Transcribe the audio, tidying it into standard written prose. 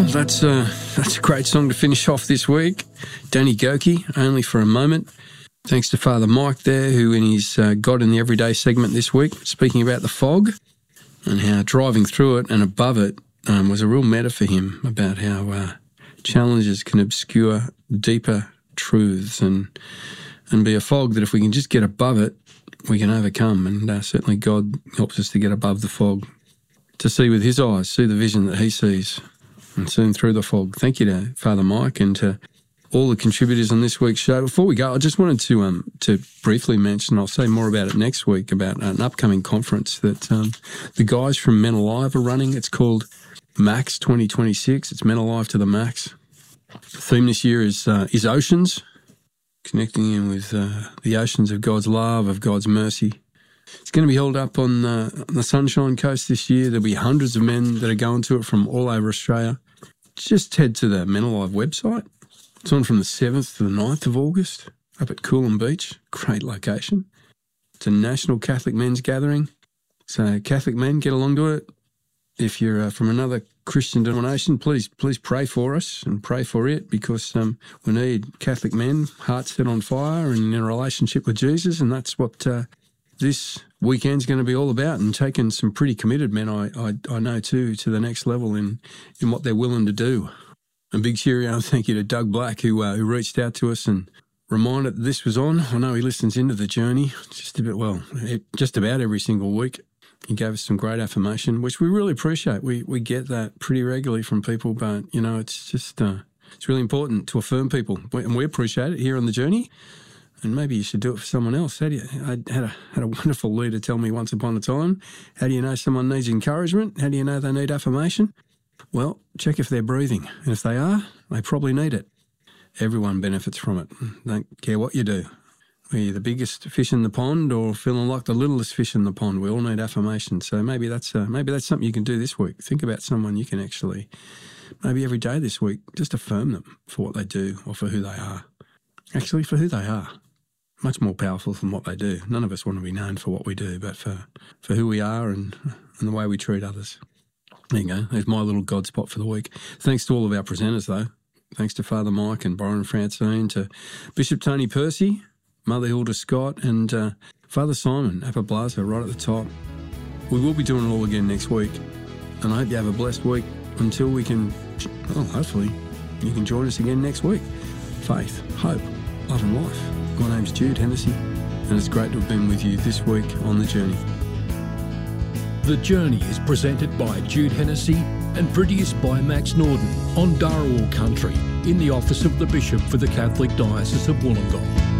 That's a great song to finish off this week. Danny Goki, Only for a Moment. Thanks to Father Mike there, who in his God in the Everyday segment this week, speaking about the fog and how driving through it and above it was a real meta for him about how challenges can obscure deeper truths and be a fog that if we can just get above it, we can overcome. And certainly God helps us to get above the fog, to see with his eyes, see the vision that he sees, and soon through the fog. Thank you to Father Mike and to all the contributors on this week's show. Before we go, I just wanted to briefly mention, I'll say more about it next week, about an upcoming conference that the guys from Men Alive are running. It's called Max 2026. It's Men Alive to the Max. The theme this year is oceans, connecting in with the oceans of God's love, of God's mercy. It's going to be held up on the Sunshine Coast this year. There'll be hundreds of men that are going to it from all over Australia. Just head to the Men Alive website. It's on from the 7th to the 9th of August up at Coolum Beach. Great location. It's a national Catholic men's gathering. So Catholic men, get along to it. If you're from another Christian denomination, please pray for us and pray for it, because we need Catholic men, hearts set on fire and in a relationship with Jesus, and that's what this weekend's going to be all about, and taking some pretty committed men, I know too, to the next level in what they're willing to do. And big cheerio and thank you to Doug Black, who reached out to us and reminded that this was on. I know he listens into The Journey just about every single week. He gave us some great affirmation, which we really appreciate. We get that pretty regularly from people, but, it's just it's really important to affirm people, and we appreciate it here on The Journey. And maybe you should do it for someone else. I had a wonderful leader tell me once upon a time, how do you know someone needs encouragement? How do you know they need affirmation? Well, check if they're breathing. And if they are, they probably need it. Everyone benefits from it. Don't care what you do. Whether you're the biggest fish in the pond or feeling like the littlest fish in the pond, we all need affirmation. So maybe that's something you can do this week. Think about someone you can actually, maybe every day this week, just affirm them for what they do or for who they are. Actually, for who they are. Much more powerful than what they do. None of us want to be known for what we do, but for who we are and the way we treat others. There you go. There's my little God spot for the week. Thanks to all of our presenters, though. Thanks to Father Mike and Byron Francine, to Bishop Tony Percy, Mother Hilda Scott, and Father Simon Apablaza right at the top. We will be doing it all again next week, and I hope you have a blessed week until we can, hopefully, you can join us again next week. Faith, hope, love and life. My name's Jude Hennessy, and it's great to have been with you this week on The Journey. The Journey is presented by Jude Hennessy and produced by Max Norden on Dharawal country in the office of the Bishop for the Catholic Diocese of Wollongong.